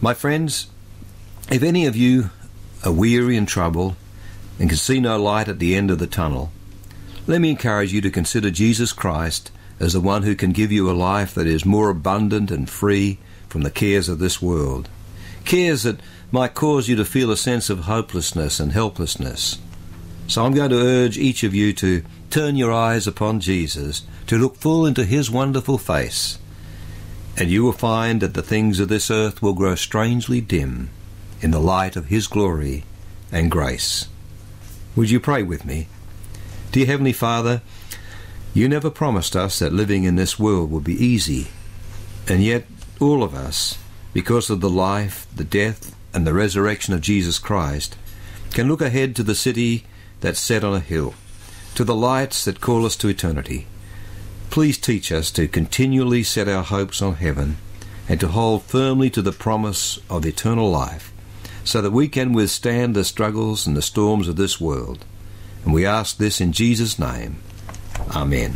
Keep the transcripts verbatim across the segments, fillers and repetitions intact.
My friends, if any of you are weary and troubled and can see no light at the end of the tunnel, let me encourage you to consider Jesus Christ as the one who can give you a life that is more abundant and free from the cares of this world, cares that might cause you to feel a sense of hopelessness and helplessness. So I'm going to urge each of you to turn your eyes upon Jesus, to look full into his wonderful face, and you will find that the things of this earth will grow strangely dim in the light of his glory and grace. Would you pray with me? Dear Heavenly Father, you never promised us that living in this world would be easy, and yet all of us, because of the life, the death, and the resurrection of Jesus Christ, can look ahead to the city that's set on a hill, to the lights that call us to eternity. Please teach us to continually set our hopes on heaven and to hold firmly to the promise of eternal life, so that we can withstand the struggles and the storms of this world. And we ask this in Jesus' name. Amen.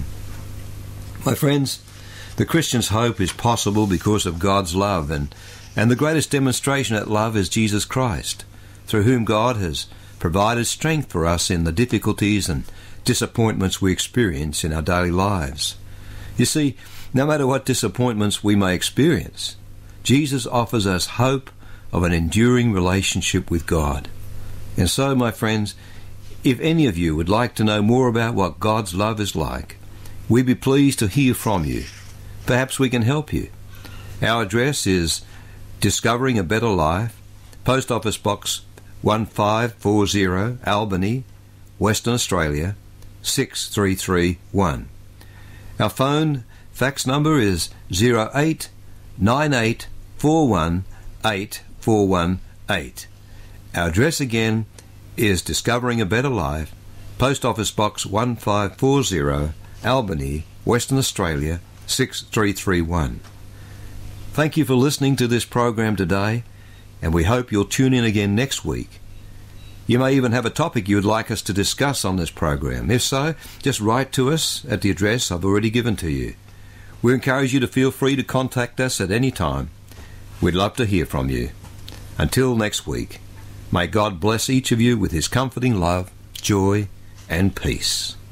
My friends, the Christian's hope is possible because of God's love, and, and the greatest demonstration of that love is Jesus Christ, through whom God has provided strength for us in the difficulties and disappointments we experience in our daily lives. You see, no matter what disappointments we may experience, Jesus offers us hope of an enduring relationship with God. And so, my friends, if any of you would like to know more about what God's love is like, we'd be pleased to hear from you. Perhaps we can help you. Our address is Discovering a Better Life, Post Office Box one five four zero, Albany, Western Australia, six three three one. Our phone fax number is zero eight nine eight four one eight four one eight. Our address again is Discovering a Better Life, Post Office Box one five four zero, Albany, Western Australia, six three three one. Thank you for listening to this program today, and we hope you'll tune in again next week. You may even have a topic you would like us to discuss on this program. If so, just write to us at the address I've already given to you. We encourage you to feel free to contact us at any time. We'd love to hear from you. Until next week, may God bless each of you with his comforting love, joy, and peace.